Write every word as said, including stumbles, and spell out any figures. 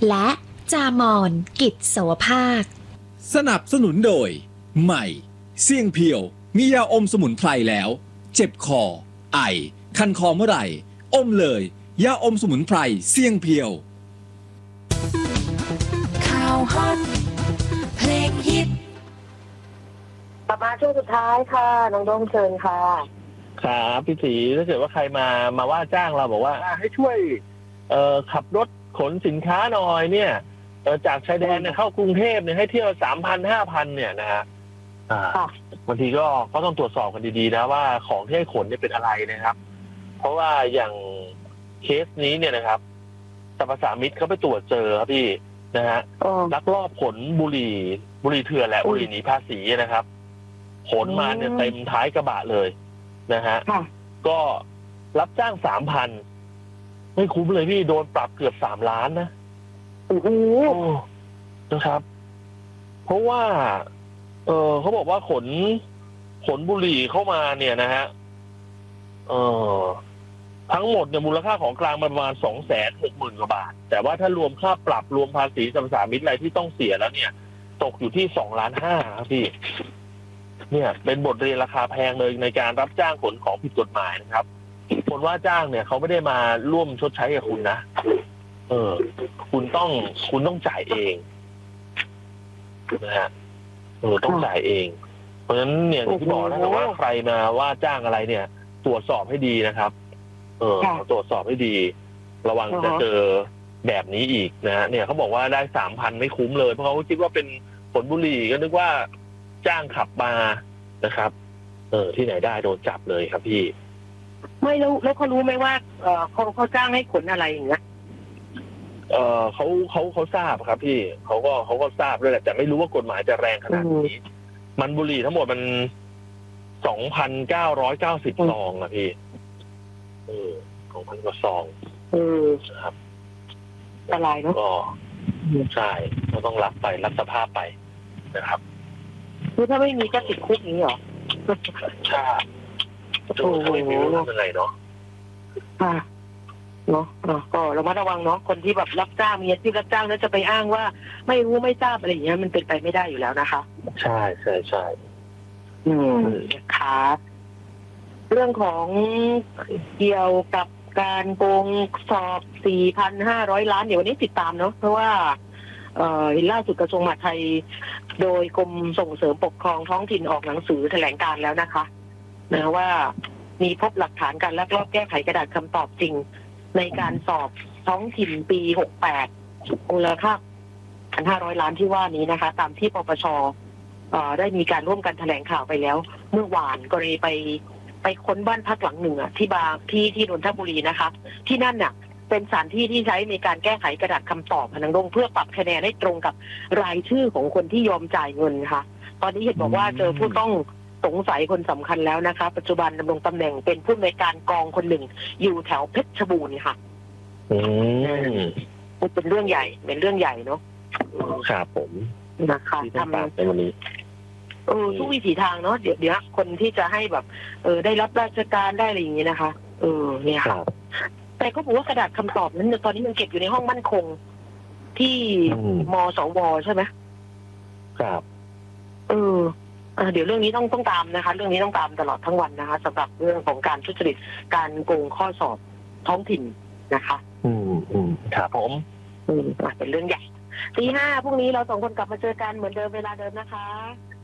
และจามอนกิจโสภาคสนับสนุนโดยใหม่เสี่ยงเพียวมียาอมสมุนไพรแล้วเจ็บคอไอคันคอเมื่อไหร่อมเลยยาอมสมุนไพรเสี่ยงเพียวข่าวฮอตเพลงฮิตกลับมาช่วงสุดท้ายค่ะน้องโดมเชิญค่ะครับพี่ศรีถ้าเกิดว่าใครมามาว่าจ้างเราบอกว่าให้ช่วยเอ่อขับรถขนสินค้าหน่อยเนี่ยเอ่อจากชายแดนเนี่ยเข้ากรุงเทพเนี่ยให้เที่ยวสามพันห้าพันเนี่ยนะฮะอ่าบางทีก็ก็ต้องตรวจสอบกันดีๆนะว่าของที่ให้ขนเนี่ยเป็นอะไรนะครับเพราะว่าอย่างเคสนี้เนี่ยนะครับสรรพสามิตเขาไปตรวจเจอครับพี่นะฮะลักลอบขนบุหรี่บุหรี่เถื่อนแหละบุหรี่หนีภาษีนะครับขนมาเนี่ยเต็มท้ายกระบะเลยนะฮะก็รับจ้างสามพันไม่คุ้มเลยพี่โดนปรับเกือบสามล้านนะโอ้โหนะครับ เพราะว่า เออเขาบอกว่าขนขนบุหรี่เข้ามาเนี่ยนะฮะเออทั้งหมดเนี่ยมูลค่าของกลางประมาณสองแสนหกหมื่นกว่าบาทแต่ว่าถ้ารวมค่าปรับรวมภาษีสรรพสามิตอะไรที่ต้องเสียแล้วเนี่ย ตกอยู่ที่สองล้านห้าครับพี่เนี่ยเป็นบทเรียนราคาแพงเลยในการรับจ้างขนของผิดกฎหมายนะครับคนว่าจ้างเนี่ยเขาไม่ได้มาร่วมชดใช้กับคุณนะเออคุณต้องคุณต้องจ่ายเองนะฮะเออต้องจ่ายเองเพราะฉะนั้นเนี่ยที่บอกนะว่าใครมาว่าจ้างอะไรเนี่ย ตรวจสอบให้ดีนะครับเออตรวจสอบให้ดีระวังจะเจอแบบนี้อีกนะเนี่ยเขาบอกว่าได้สามพันไม่คุ้มเลยเพราะเขาคิดว่าเป็นผลบุหรี่ก็นึกว่าจ้างขับมานะครับ เออที่ไหนได้โดนจับเลยครับพี่ไม่รู้แล้วเขารู้ไหมว่าเออเขาเขาจ้างให้ขนอะไรอย่างเงี้ยเออเขาเขาเขาทราบครับพี่เขาก็เขาก็ทราบด้วยแหละแต่ไม่รู้ว่ากฎหมายจะแรงขนาดนี้มันบุหรี่ทั้งหมดมันสองพันเก้าร้อยเก้าสิบซองอะพี่เออสองพันกว่าซองเออครับอันตรายเนาะก็ใช่ก็ต้องรับไปรับสภาพไปนะครับคือถ้าไม่มีก็ติดคุกนี้เหรอใช่โอ้โหไม่รู้ทำยังไงเนาะค่ะเนาะก็ระมัดระวังเนาะคนที่แบบรับจ้างมีอาชีพรับจ้างแล้วจะไปอ้างว่าไม่รู้ไม่ทราบอะไรอย่างเงี้ยมันเป็นไปไม่ได้อยู่แล้วนะคะใช่ใช่ใช่อืมค่ะเรื่องของเกี่ยวกับการโกงสอบ สี่พันห้าร้อย ล้านเดี๋ยววันนี้ติดตามเนาะเพราะว่าเอ่อล่าสุดกระทรวงมหาดไทยโดยกรมส่งเสริมปกครองท้องถิ่นออกหนังสือแถลงการแล้วนะคะนะว่ามีพบหลักฐานการลักลอบแก้ไขกระดาษคำตอบจริงในการสอบท้องถิ่นปีหกสิบแปดมูลค่า หนึ่งพันห้าร้อย ล้านที่ว่านี้นะคะตามที่ปปช.ได้มีการร่วมกันแถลงข่าวไปแล้วเมื่อวานกรณีไปไปค้นบ้านพักหลังหนึ่งอ่ะที่บางที่ที่นนทบุรีนะคะที่นั่นน่ะเป็นสถานที่ที่ใช้ในการแก้ไขกระดาษคำตอบพนังดงเพื่อปรับคะแนนให้ตรงกับรายชื่อของคนที่ยอมจ่ายเงินค่ะตอนนี้เห็นบอกว่าเจอผู้ต้องสงสัยคนสำคัญแล้วนะคะปัจจุบันดำรงตำแหน่งเป็นผู้อำนวยการกองคนหนึ่งอยู่แถวเพชรบูรณ์ค่ะอืมเป็นเรื่องใหญ่เป็นเรื่องใหญ่เนาะครับผมนะคะทำในวันนี้เออทุกวิถีทางเนาะเดี๋ยวเดี๋ยวคนที่จะให้แบบเออได้รับราชการได้อะไรอย่างนี้นะคะเออเนี่ยค่ะแต่เขาบอกว่ากระดาษคำตอบนั้นตอนนี้มันเก็บอยู่ในห้องมั่นคงที่มสวใช่ไหมครับเออเดี๋ยวเรื่องนี้ต้องต้องตามนะคะเรื่องนี้ต้องตามตลอดทั้งวันนะคะสำหรับเรื่องของการทุจริตการโกงข้อสอบท้องถิ่นนะคะอืมอืมครับผมอืมเป็นเรื่องใหญ่ตีห้าพรุ่งนี้เราสองคนกลับมาเจอกันเหมือนเดิมเวลาเดิมนะคะ